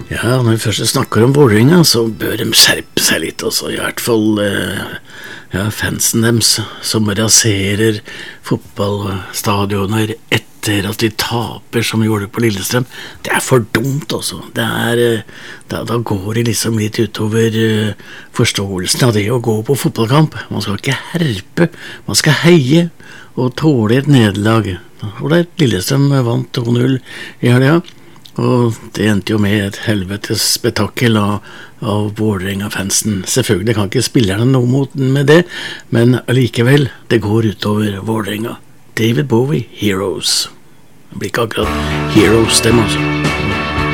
Ja, når vi først snakker om Vålerenga, så bør de skjerpe seg litt også, i hvert fall fansen deres som raserer fotballstadioner etter at de taper som de gjorde på Lillestrøm. Det for dumt også. Da går det liksom litt utover forståelsen av det å gå på fotballkamp. Man skal ikke herpe, man skal heie og tåle et nederlag. Og det Lillestrøm vant 2-0 i helga. Og det endte jo med et helvetes spetakkel av Vålerenga-fansen. Selvfølgelig kan ikke spillerne noe mot med det, men allikevel, det går utover Vålerenga. David Bowie, Heroes. Det blir ikke akkurat Heroes, dem altså.